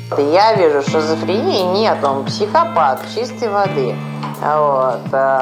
Я вижу, шизофрении нет, он психопат чистой воды. Вот.